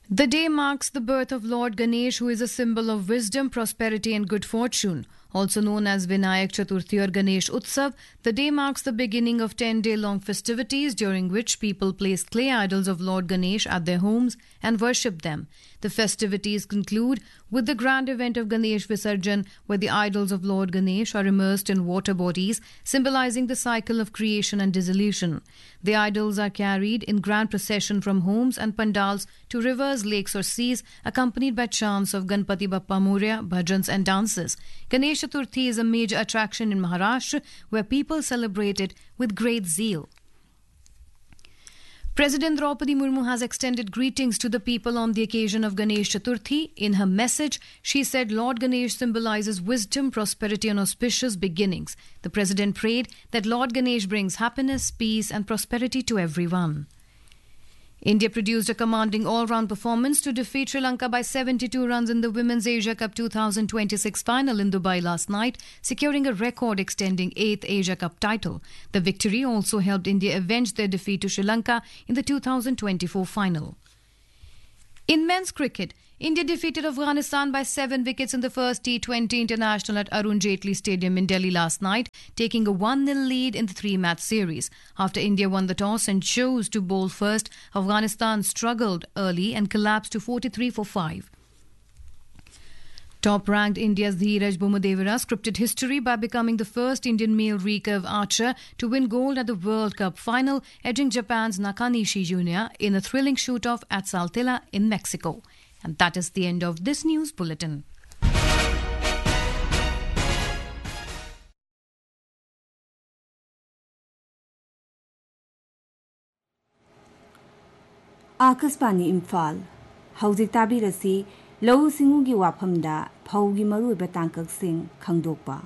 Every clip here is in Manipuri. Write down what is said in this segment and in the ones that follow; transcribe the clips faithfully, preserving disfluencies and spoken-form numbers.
The day marks the birth of Lord Ganesh, who is a symbol of wisdom, prosperity and good fortune. Also known as Vinayak Chaturthi or Ganesh Utsav, the day marks the beginning of ten-day-long festivities during which people place clay idols of Lord Ganesh at their homes and worship them. The festivities conclude with the grand event of Ganesh Visarjan, where the idols of Lord Ganesh are immersed in water bodies, symbolizing the cycle of creation and dissolution. The idols are carried in grand procession from homes and pandals to rivers, lakes or seas, accompanied by chants of Ganpati Bappa Moria, bhajans and dances. Ganesh Chaturthi is a major attraction in Maharashtra, where people celebrate it with great zeal. President Draupadi Murmu has extended greetings to the people on the occasion of Ganesh Chaturthi. In her message, she said Lord Ganesh symbolizes wisdom, prosperity and auspicious beginnings. The President prayed that Lord Ganesh brings happiness, peace and prosperity to everyone. India produced a commanding all-round performance to defeat Sri Lanka by seventy-two runs in the Women's Asia Cup twenty twenty-six final in Dubai last night, securing a record-extending eighth Asia Cup title. The victory also helped India avenge their defeat to Sri Lanka in the two thousand twenty-four final. In men's cricket, India defeated Afghanistan by seven wickets in the first T twenty international at Arun Jaitley Stadium in Delhi last night, taking a one nil lead in the three-match series. After India won the toss and chose to bowl first, Afghanistan struggled early and collapsed to forty-three for five. Top-ranked India's Dheeraj Bommadevara scripted history by becoming the first Indian male recurve archer to win gold at the World Cup final, edging Japan's Nakanishi Junior in a thrilling shoot-off at Saltella in Mexico. And that is the end of this news bulletin. Akasbani Imphal Hauzik tabirasi lau singugi waphamda phaugi maruiba tangkak sing khangdokpa.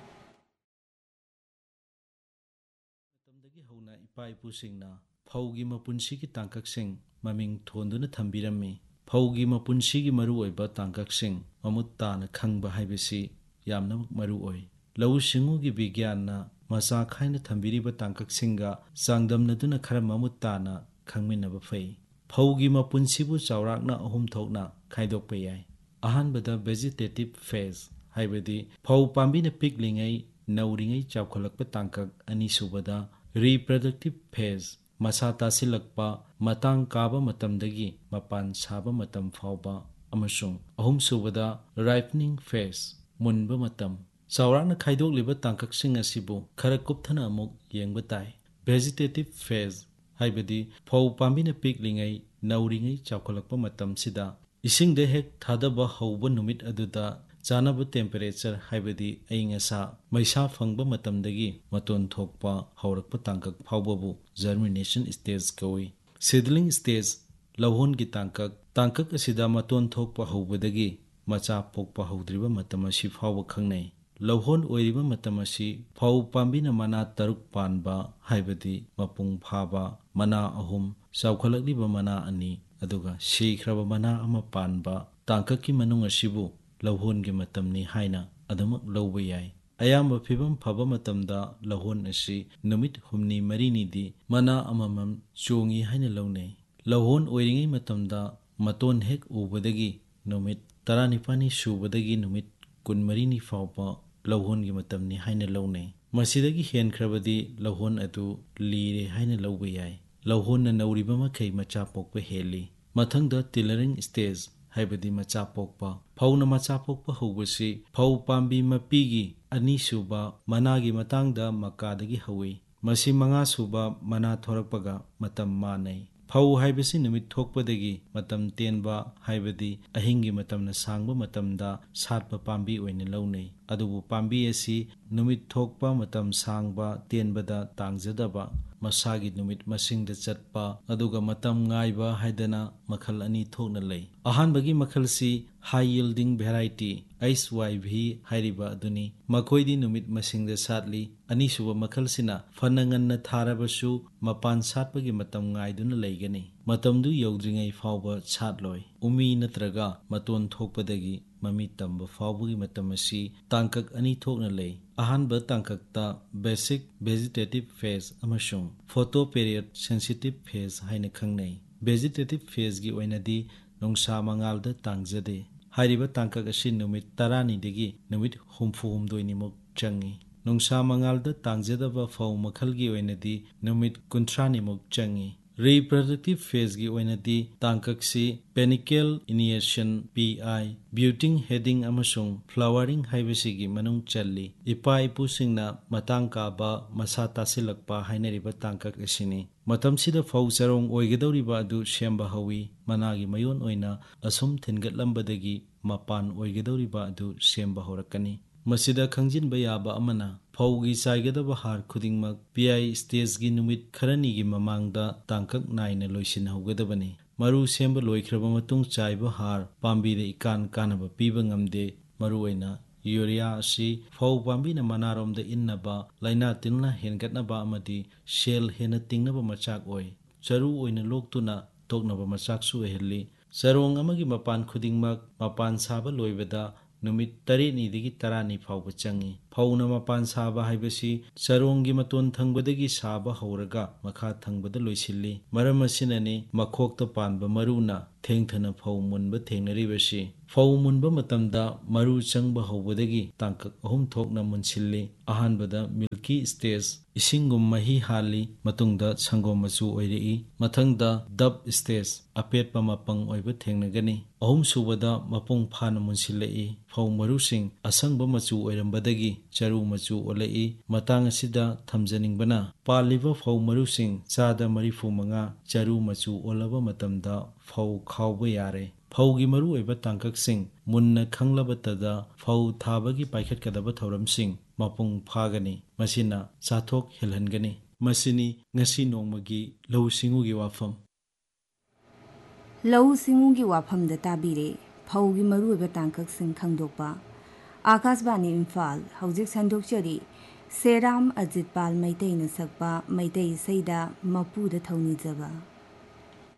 Tamdagi hauna ipa ipusingna phaugi mapunsigi tangkak sing maming thonduna thambirami. Phaugi mapunsigi maruoiba tangkak sing mamut tana khangba haibasi yamna maruoi. Lau singugi vigyanna masa khaina thambiriba tangkak singa sangdamnaduna khara mamut tana khangminaba fai. Phaugi mapunsibu chawrakna ahum thokna khaidokpa yai. Ahanbada vegetative phase haibadi phau pambina piklingai nauringai chawkhalakpa tangkak ani subada reproductive phase masata silakpa matang kaba matamdagi mapan saba matam phauba amasung ahum subada ripening phase munba matam chawrakna khaidokliba tangkaksing asibu khara kupthana amuk yengba tai. Vegetative phase haibadi phau pambina piklingai nauringai chawkhalakpa matam sida ising de hek thadaba hauba numit aduda chanaba temperature haibadi aingasa maisa phangba matamdagi maton thokpa haurakpa tangkak phaubabu germination stage kawi. Seedling stage lauhon gi tangkak tangkak asida maton thokpa haubadagi macha pokpa haudriba matam asi phauba khangnai. Lauhon oiriba matam asi phau pambina mana taruk panba haibadi mapung phaba mana ahum chawkhalakliba mana ani aduga shikhraba mana ama panba tangkaki manung asibu lauhon gi matamni haina adamak lauba yai. Ayamba phibam phaba matamda lauhon asi numit humni marini di mana amamam chongi haina launai. Lauhon oiringai matamda maton hek ubadagi numit taranipani subadagi numit kunmarini faupa lauhon gi matamni haina launai. Masidagi henkhrabadi lauhon adu lire haina lauba yai. Lauhon na nauriba makai macha pokpa heli. Mathangda tillering stage haibadi macha pokpa phau na macha pokpa hobasi phau pambi mapigi ani suba managi matangda makadagi hawi. Masi manga suba mana thorakpaga matam manai. Phau haibasi numit thokpadagi matam tenba haibadi ahingi matamna sangba matamda satpa pambi oina launai. Adubu pambi asi numit thokpa matam sangba tenbada tangjadaba masagi numit masingda chatpa aduga matam ngaiba haidana makhal ani thokna lei. Ahanbagi makhal si high yielding variety H Y V hairiba aduni makoidi numit masingda satli ani suba makhal sina fanangan na tharabasu mapan satpagi matam ngaiduna leigani. Matamdu yaudringai fauba chatloi umi natraga maton thokpadagi mami tamba faubugi matam asi tangkak ani thokna lei. Ahanba tangkakta basic vegetative phase amasung photo period sensitive phase haina khangnai. Vegetative phase gi oinadi ꯅꯨꯡꯁꯥ ꯃꯉꯥꯜꯗ ꯇꯥꯡꯖꯗꯦ ꯍꯥꯏꯔꯤꯕ ꯇꯥꯡꯀꯛ ꯑꯁꯤ ꯅꯨꯃꯤꯠ ꯇꯔꯥꯅꯤꯗꯒꯤ ꯅꯨꯃꯤꯠ ꯍꯨꯝꯐꯨꯍꯨꯝꯗꯣꯏꯅꯤꯃꯨꯛ ꯆꯪꯏ ꯅꯨꯡꯁꯥ ꯃꯉꯥꯜꯗ ꯇꯥꯡꯖꯗꯕ ꯐꯧ ꯃꯈꯜꯒꯤ ꯑꯣꯏꯅꯗꯤ ꯅꯨꯃꯤꯠ ꯀꯨꯟꯊ꯭ꯔꯥꯅꯤꯃꯨꯛ ꯆꯪꯏ ꯔꯤꯄ꯭ꯔꯗꯛꯇꯤꯚ ꯐꯦꯖꯒꯤ ꯑꯣꯏꯅꯗꯤ ꯇꯥꯡꯀꯛꯁꯤ ꯄꯦꯅꯤꯀꯦꯜ ꯏꯅꯤꯌꯦꯁꯟ ꯄꯤ ꯑꯥꯏ ꯕ꯭ꯌꯨꯇꯤꯡ ꯍꯦꯗꯤꯡ ꯑꯃꯁꯨꯡ ꯐ꯭ꯂꯥꯋꯔꯤꯡ ꯍꯥꯏꯕꯁꯤꯒꯤ ꯃꯅꯨꯡ ꯆꯜꯂꯤ ꯏꯄꯥ ꯏꯄꯨꯁꯤꯡꯅ ꯃꯇꯥꯡ ꯀꯥꯕ ꯃꯁꯥ ꯇꯥꯁꯤꯜꯂꯛꯄ ꯍꯥꯏꯅꯔꯤꯕ ꯇꯥꯡꯀꯛ ꯑꯁꯤꯅꯤ ꯃꯇꯝꯁꯤꯗ ꯐꯧ ꯆꯔꯣꯡ ꯑꯣꯏꯒꯗꯧꯔꯤꯕ ꯑꯗꯨ ꯁꯦꯝꯕ ꯍꯧꯏ ꯃꯅꯥꯒꯤ ꯃꯌꯣꯟ ꯑꯣꯏꯅ ꯑꯁꯨꯝ ꯊꯤꯟꯒꯠꯂꯝꯕꯗꯒꯤ ꯃꯄꯥꯟ ꯑꯣꯏꯒꯗꯧꯔꯤꯕ ꯑꯗꯨ ꯁꯦꯝꯕ ꯍꯧꯔꯛꯀꯅꯤ ꯃꯁꯤꯗ ꯈꯪꯖꯤꯟꯕ ꯌꯥꯕ ꯑꯃꯅ ꯐꯧꯒꯤ ꯆꯥꯏꯒꯗꯕ ꯍꯥꯔ ꯈꯨꯗꯤꯡꯃꯛ ꯄꯤ ꯑꯥꯏ ꯁ꯭ꯇꯦꯖꯒꯤ ꯅꯨꯃꯤꯠ ꯈꯔꯅꯤꯒꯤ ꯃꯃꯥꯡꯗ ꯇꯥꯡꯀꯛ ꯅꯥꯏꯅ ꯂꯣꯏꯁꯤꯟꯍꯧꯒꯗꯕꯅꯤ ꯃꯔꯨ ꯁꯦꯝꯕ ꯂꯣꯏꯈ꯭ꯔꯕ ꯃꯇꯨꯡ ꯆꯥꯏꯕ ꯍꯥꯔ ꯄꯥꯝꯕꯤꯗ ꯏꯀꯥꯟ ꯀꯥꯟꯅꯕ ꯄꯤꯕ ꯉꯝꯗꯦ ꯃꯔꯨꯑꯣꯏꯅ ꯌꯨꯔꯤꯌꯥ ꯑꯁꯤ ꯐꯧ ꯄꯥꯝꯕꯤꯅ ꯃꯅꯥꯔꯣꯝꯗ ꯏꯟꯅꯕ ꯂꯩꯅꯥ ꯇꯤꯟꯅ ꯍꯦꯟꯒꯠꯅꯕ ꯑꯃꯗꯤ ꯁꯦꯜ ꯍꯦꯟꯅ ꯇꯤꯡꯅꯕ ꯃꯆꯥꯛ ꯑꯣꯏ ꯆꯔꯨ ꯑꯣꯏꯅ ꯂꯣꯛꯇꯨꯅ ꯇꯣꯛꯅꯕ ꯃꯆꯥꯛꯁꯨ ꯑꯣꯏꯍꯜꯂꯤ ꯆꯔꯣꯡ ꯑꯃꯒꯤ ꯃꯄꯥꯟ ꯈꯨꯗꯤꯡꯃꯛ ꯃꯄꯥꯟ ꯁꯥꯕ ꯂꯣꯏꯕꯗ ꯅꯨꯃꯤꯠ ꯇꯔꯦꯠꯅꯤꯗꯒꯤ ꯇꯔꯥꯅꯤ ꯐꯥꯎꯕ ꯆꯪꯏ ꯐꯧꯅ ꯃꯄꯥꯟ ꯁꯥꯕ ꯍꯥꯏꯕꯁꯤ ꯆꯔꯣꯡꯒꯤ ꯃꯇꯣꯟ ꯊꯪꯕꯗꯒꯤ ꯁꯥꯕ ꯍꯧꯔꯒ ꯃꯈꯥ ꯊꯪꯕꯗ ꯂꯣꯏꯁꯤꯜꯂꯤ ꯃꯔꯝ ꯑꯁꯤꯅꯅꯤ ꯃꯈꯣꯛꯇ ꯄꯥꯟꯕ ꯃꯔꯨꯅ ꯊꯦꯡꯊꯅ ꯐꯧ ꯃꯨꯟꯕ ꯊꯦꯡꯅꯔꯤꯕꯁꯤ ꯐꯧ ꯃꯨꯟꯕ ꯃꯇꯝꯗ ꯃꯔꯨ ꯆꯪꯕ ꯍꯧꯕꯗꯒꯤ ꯇꯥꯡꯀꯛ ꯑꯍꯨꯝ ꯊꯣꯛꯅ ꯃꯨꯟꯁꯤꯜꯂꯤ ꯑꯍꯥꯟꯕꯗ ꯃꯤꯜꯀꯤ ꯁ꯭ꯇꯦꯖ ꯏꯁꯤꯡꯒꯨꯝ ꯃꯍꯤ ꯍꯥꯜꯂꯤ ꯃꯇꯨꯡꯗ ꯁꯪꯒꯣꯝ ꯃꯆꯨ ꯑꯣꯏꯔꯛꯏ ꯃꯊꯪꯗ ꯗꯕ ꯁ꯭ꯇꯦꯖ ꯑꯄꯦꯠꯄ ꯃꯄꯪ ꯑꯣꯏꯕ ꯊꯦꯡꯅꯒꯅꯤ ꯑꯍꯨꯝꯁꯨꯕꯗ ꯃꯄꯨꯡ ꯐꯥꯅ ꯃꯨꯟꯁꯤꯜꯂꯛꯏ ꯐꯧ ꯃꯔꯨꯁꯤꯡ ꯑꯁꯪꯕ ꯃꯆꯨ ꯑꯣꯏꯔꯝꯕꯗꯒꯤ ꯆꯔꯨ ꯃꯆꯨ ꯑꯣꯜꯂꯛꯏ ꯃꯇꯥꯡ ꯑꯁꯤꯗ ꯊꯝꯖꯅꯤꯡꯕꯅ ꯄꯥꯜꯂꯤꯕ ꯐꯧ ꯃꯔꯨꯁꯤꯡ ꯆꯥꯗ ꯃꯔꯤꯐꯨ ꯃꯉꯥ ꯆꯔꯨ ꯃꯆꯨ ꯑꯣꯜꯂꯕ ꯃꯇꯝꯗ ꯐꯧ ꯈꯥꯎꯕ ꯌꯥꯔꯦ ꯐꯧꯒꯤ ꯃꯔꯨꯑꯣꯏꯕ ꯇꯥꯡꯀꯛꯁꯤꯡ ꯃꯨꯟꯅ ꯈꯪꯂꯕꯇꯗ ꯐꯧ ꯊꯥꯕꯒꯤ ꯄꯥꯏꯈꯠꯀꯗꯕ ꯊꯧꯔꯝꯁꯤꯡ ꯃꯄꯨꯡ ꯐꯥꯒꯅꯤ ꯃꯁꯤꯅ ꯆꯥꯊꯣꯛ ꯍꯦꯜꯍꯟꯒꯅꯤ ꯃꯁꯤꯅꯤ ꯉꯁꯤ ꯅꯣꯡꯃꯒꯤ ꯂꯧꯎ ꯁꯤꯡꯎꯒꯤ ꯋꯥꯐꯝ ꯂꯧꯎ ꯁꯤꯡꯎꯒꯤ ꯋꯥꯐꯝꯗ ꯇꯥꯕꯤꯔꯦ ꯐꯧꯒꯤ ꯃꯔꯨꯑꯣꯏꯕ ꯇꯥꯡꯀꯛꯁꯤꯡ ꯈꯪꯗꯣꯛꯄ ꯑꯥꯀꯥꯁꯕꯥꯅꯤ ꯏꯝꯐꯥꯜ ꯍꯧꯖꯤꯛ ꯁꯟꯗꯣꯛꯆꯔꯤ ꯁꯦꯔꯥꯝ ꯑꯖꯤꯠꯄꯥꯜ ꯃꯩꯇꯩꯅ ꯁꯛꯄ ꯃꯩꯇꯩ ꯏꯁꯩꯗ ꯃꯄꯨꯗ ꯊꯧꯅꯤꯖꯕ